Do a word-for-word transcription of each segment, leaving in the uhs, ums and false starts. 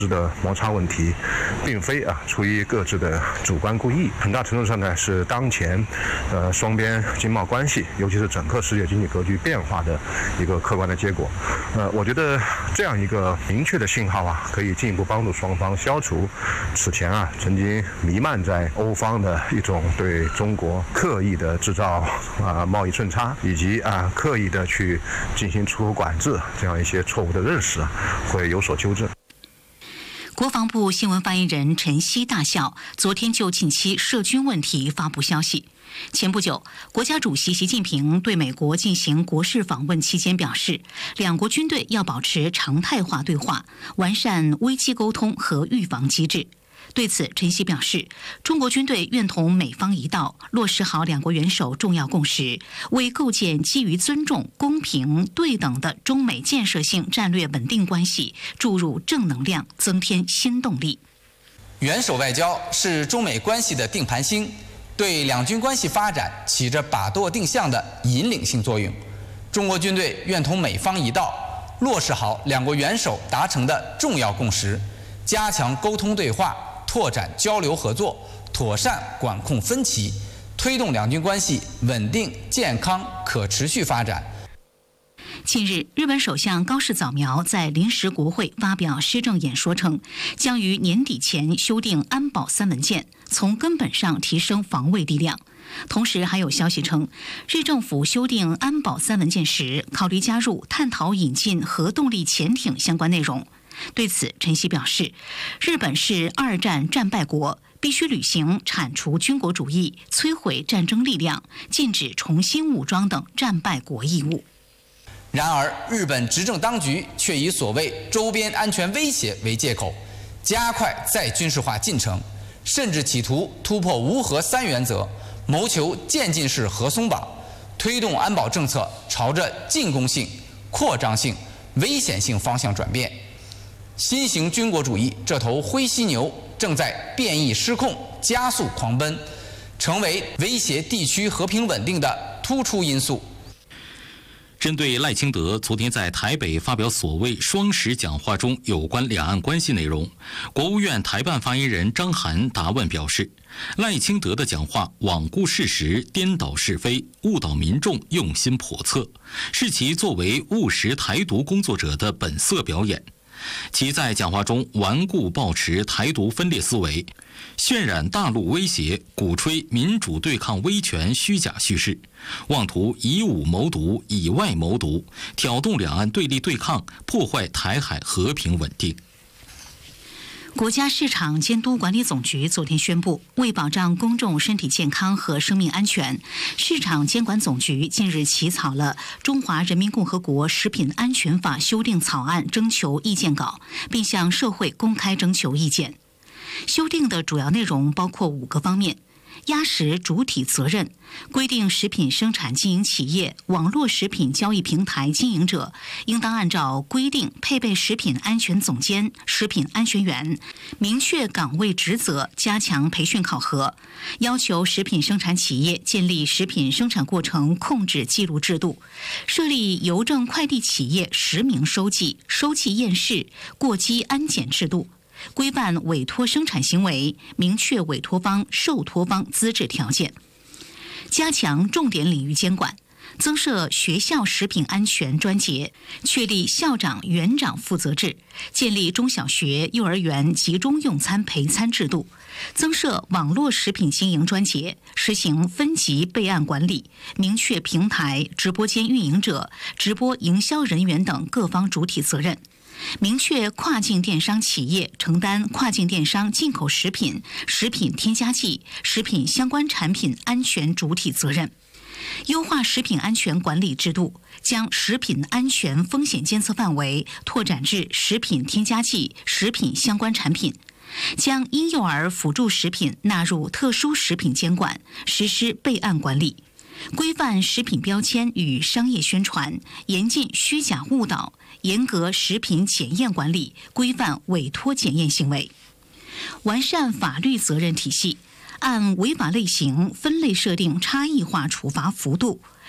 的摩擦问题，并非啊出于各自的主观故意，很大程度上呢是当前呃双边经贸关系，尤其是整个世界经济格局变化的一个客观的结果。呃，我觉得这样一个明确的信号啊，可以进一步帮助双方消除此前啊曾经弥漫在欧方的一种对中国刻意的制造啊贸易顺差，以及啊刻意的去进行出口管制这样一些错误的认识，会有所纠正。 国防部新闻发言人陈希大校昨天就近期涉军问题发布消息。前不久，国家主席习近平对美国进行国事访问期间表示，两国军队要保持常态化对话，完善危机沟通和预防机制。对此，陈希表示，中国军队愿同美方一道，落实好两国元首重要共识，为构建基于尊重、公平、对等的中美建设性战略稳定关系注入正能量，增添新动力。 元首外交是中美关系的定盘星，对两军关系发展起着把舵定向的引领性作用。中国军队愿同美方一道，落实好两国元首达成的重要共识，加强沟通对话，拓展交流合作，妥善管控分歧，推动两军关系稳定、健康、可持续发展。 近日，日本首相高市早苗在临时国会发表施政演说称，将于年底前修订安保三文件，从根本上提升防卫力量。同时，还有消息称，日政府修订安保三文件时，考虑加入探讨引进核动力潜艇相关内容。对此，陈希表示，日本是二战战败国，必须履行铲除军国主义、摧毁战争力量、禁止重新武装等战败国义务。 然而，日本执政当局却以所谓周边安全威胁为借口，加快再军事化进程，甚至企图突破无核三原则，谋求渐进式核松绑，推动安保政策朝着进攻性、扩张性、危险性方向转变。新型军国主义这头灰犀牛正在变异失控、加速狂奔，成为威胁地区和平稳定的突出因素。 针对赖清德昨天在台北发表所谓双十讲话中有关两岸关系内容，国务院台办发言人张涵答问表示，赖清德的讲话罔顾事实、颠倒是非、误导民众用心叵测，是其作为务实台独工作者的本色表演。其在讲话中顽固抱持台独分裂思维，渲染大陆威胁，鼓吹民主对抗威权虚假叙事，妄图以武谋独、以外谋独，挑动两岸对立对抗，破坏台海和平稳定。 国家市场监督管理总局昨天宣布，为保障公众身体健康和生命安全，市场监管总局近日起草了《中华人民共和国食品安全法》修订草案征求意见稿，并向社会公开征求意见。修订的主要内容包括五个方面：压实主体责任，规定食品生产经营企业、网络食品交易平台经营者应当按照规定配备食品安全总监、食品安全员，明确岗位职责，加强培训考核，要求食品生产企业建立食品生产过程控制记录制度，设立邮政快递企业实名收寄、收寄验视、过机安检制度，规范委托生产行为，明确委托方、受托方资质条件，加强重点领域监管，增设学校食品安全专节，确立校长、园长负责制，建立中小学、幼儿园集中用餐陪餐制度，增设网络食品经营专节，实行分级备案管理，明确平台、直播间运营者、直播营销人员等各方主体责任，明确跨境电商企业承担跨境电商进口食品、食品添加剂、食品相关产品安全主体责任，优化食品安全管理制度，将食品安全风险监测范围拓展至食品添加剂、食品相关产品，将婴幼儿辅助食品纳入特殊食品监管，实施备案管理，规范食品标签与商业宣传，严禁虚假误导，严格食品检验管理，规范委托检验行为，完善法律责任体系，按违法类型分类设定差异化处罚幅度，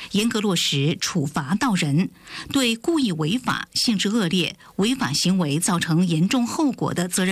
严格落实处罚到人，对故意违法、性质恶劣、违法行为造成严重后果的责任